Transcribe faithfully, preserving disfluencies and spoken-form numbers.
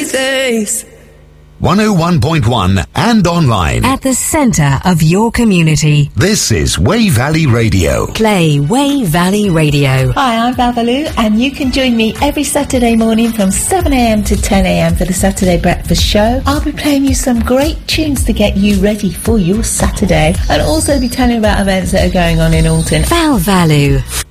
Thursdays. one oh one point one and online. At the centre of your community. This is Wey Valley Radio. Play Wey Valley Radio. Hi, I'm Babalu, and you can join me every Saturday morning from seven a.m. to ten a.m. for the Saturday Breakfast Show. I'll be playing you some great tunes to get you ready for your Saturday, and also be telling you about events that are going on in Alton. Val Valu.